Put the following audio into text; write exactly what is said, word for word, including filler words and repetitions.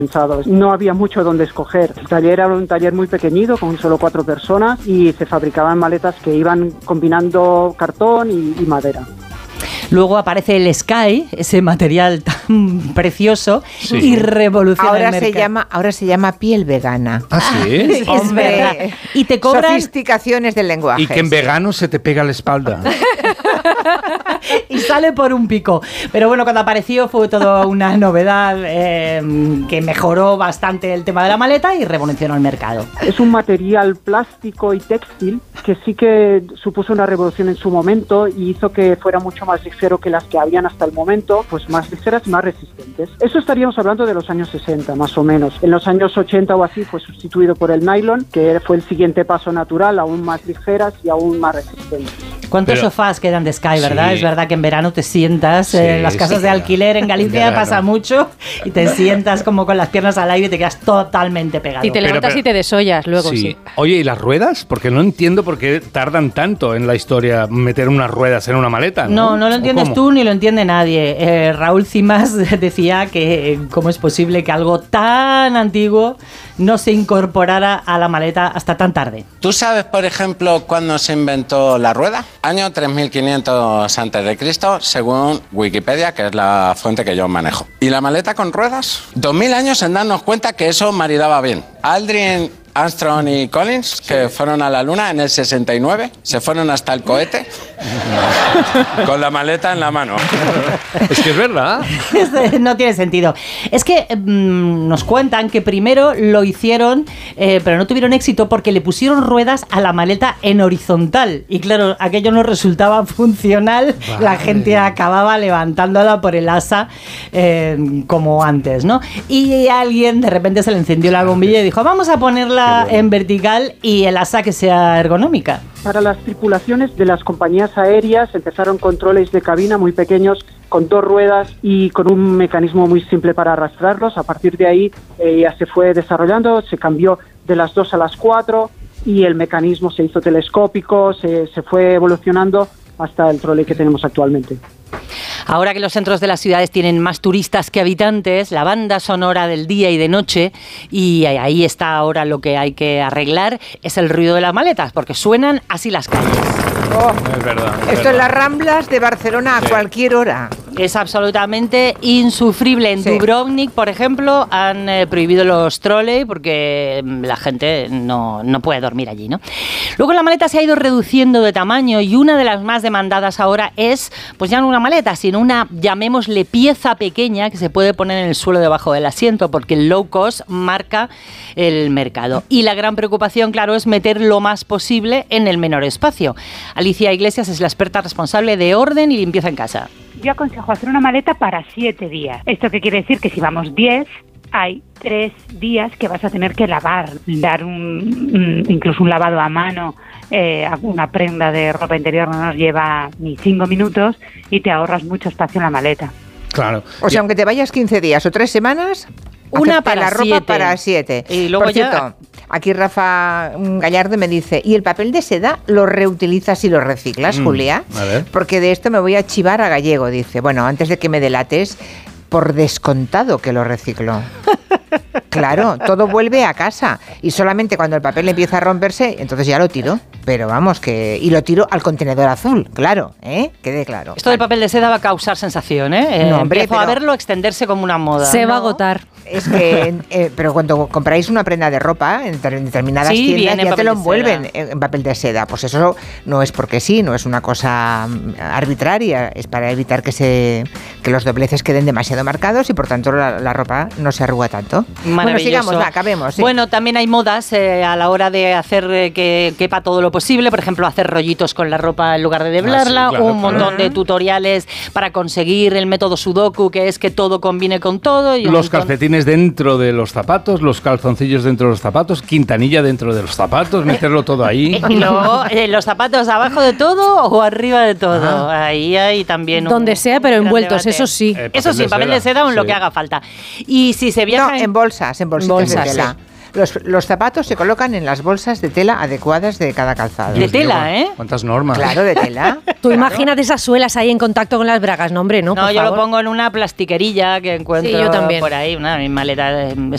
No había mucho donde escoger. El taller era un taller muy pequeñito, con solo cuatro personas, y se fabricaban maletas que iban combinando cartón y, y madera. Luego aparece el Sky, ese material tan precioso, sí. y revoluciona ahora el mercado. Se llama, ahora se llama piel vegana. ¿Ah, sí? Es Hombre, verdad. Y te cobran... Sofisticaciones del lenguaje. Y que en vegano se te pega la espalda. Y sale por un pico. Pero bueno, cuando apareció fue todo una novedad eh, que mejoró bastante el tema de la maleta y revolucionó el mercado. Es un material plástico y textil que sí que supuso una revolución en su momento y hizo que fuera mucho más ligero que las que habían hasta el momento, pues más ligeras y más resistentes. Eso estaríamos hablando de los años sesenta, más o menos. En los años ochenta o así fue sustituido por el nylon, que fue el siguiente paso natural, aún más ligeras y aún más resistentes. ¿Cuántos Pero, sofás quedan de Sky, verdad? sí. Es verdad que en verano te sientas sí, en las casas sí, de alquiler en Galicia pasa mucho y te sientas como con las piernas al aire y te quedas totalmente pegado. Y te levantas pero, pero, y te desollas luego, sí. sí. Oye, ¿y las ruedas? Porque no entiendo por qué tardan tanto en la historia meter unas ruedas en una maleta, ¿no? No, no lo entiendes tú ni lo entiende nadie. Eh, Raúl Cimas decía que eh, cómo es posible que algo tan antiguo no se incorporara a la maleta hasta tan tarde. ¿Tú sabes, por ejemplo, cuándo se inventó la rueda? Año tres mil quinientos antes de Cristo, según Wikipedia, que es la fuente que yo manejo. ¿Y la maleta con ruedas? dos mil años en darnos cuenta que eso maridaba bien. Aldrin, Armstrong y Collins, que fueron a la luna en el sesenta y nueve, se fueron hasta el cohete con la maleta en la mano. Es que es verdad. No tiene sentido. Es que mmm, nos cuentan que primero lo hicieron, eh, pero no tuvieron éxito porque le pusieron ruedas a la maleta en horizontal. Y claro, aquello no resultaba funcional. Vale. La gente acababa levantándola por el asa eh, como antes, ¿no? Y alguien de repente se le encendió la bombilla y dijo, vamos a ponerla bueno. en vertical y el asa que sea ergonómica. Para las tripulaciones de las compañías aéreas empezaron con troleys de cabina muy pequeños con dos ruedas y con un mecanismo muy simple para arrastrarlos. A partir de ahí eh, ya se fue desarrollando, se cambió de las dos a las cuatro y el mecanismo se hizo telescópico, se, se fue evolucionando hasta el troley que tenemos actualmente. Ahora que los centros de las ciudades tienen más turistas que habitantes, la banda sonora del día y de noche, y ahí está ahora lo que hay que arreglar, es el ruido de las maletas, porque suenan así las calles. Oh, es verdad. Es esto verdad. en las Ramblas de Barcelona a sí. cualquier hora. Es absolutamente insufrible. En sí. Dubrovnik, por ejemplo, han eh, prohibido los trolley porque la gente no, no puede dormir allí, ¿no? Luego la maleta se ha ido reduciendo de tamaño y una de las más demandadas ahora es, pues ya no una maleta, sino una, llamémosle, pieza pequeña que se puede poner en el suelo debajo del asiento porque el low cost marca el mercado. Y la gran preocupación, claro, es meter lo más posible en el menor espacio. Alicia Iglesias es la experta responsable de orden y limpieza en casa. Yo aconsejo hacer una maleta para siete días. ¿Esto qué quiere decir? Que si vamos diez, hay tres días que vas a tener que lavar, dar un, un incluso un lavado a mano. Eh, una prenda de ropa interior no nos lleva ni cinco minutos y te ahorras mucho espacio en la maleta. Claro. O sea, aunque te vayas quince días o tres semanas, una para la ropa siete. para siete. Y luego Por ya... cierto, aquí Rafa Gallardo me dice, ¿y el papel de seda lo reutilizas y lo reciclas, mm, Julia? A ver. Porque de esto me voy a chivar a Gallego, dice. Bueno, antes de que me delates, por descontado que lo reciclo. Claro, todo vuelve a casa y solamente cuando el papel empieza a romperse, entonces ya lo tiro. Pero vamos, que y lo tiro al contenedor azul, claro, ¿eh? Quede claro. Esto del papel de seda va a causar sensación, ¿eh? No, hombre, Empiezo pero... a verlo extenderse como una moda. Se ¿no? va a agotar. Es que, eh, pero cuando compráis una prenda de ropa en, ter- en determinadas sí, tiendas ya te lo envuelven en, en papel de seda. Pues eso no es porque sí, no es una cosa arbitraria, es para evitar que se que los dobleces queden demasiado marcados y por tanto la, la ropa no se arruga tanto. Bueno, sigamos, va, acabemos. ¿Sí? Bueno, también hay modas eh, a la hora de hacer eh, que quepa todo lo posible, por ejemplo, hacer rollitos con la ropa en lugar de doblarla, ah, sí, claro, un claro. montón de tutoriales para conseguir el método Sudoku, que es que todo combine con todo. Y los calcetines dentro de los zapatos, los calzoncillos dentro de los zapatos, quintanilla dentro de los zapatos, meterlo todo ahí. Y luego, eh, los zapatos abajo de todo o arriba de todo. Ah. Ahí hay también un... Donde sea, pero envueltos, eso sí. Eh, eso sí, papel de seda o en sí. lo que haga falta. Y si se viaja... No, en, en bolsas, en bolsitas bolsas, de tela. Sí. Los, los zapatos se colocan en las bolsas de tela adecuadas de cada calzado. De tela, ¿eh? ¿Cuántas normas? Claro, de tela. Tú claro. imagínate esas suelas ahí en contacto con las bragas, no, hombre, no, No, por yo favor. lo pongo en una plastiquerilla que encuentro sí, yo también. por ahí, una maleta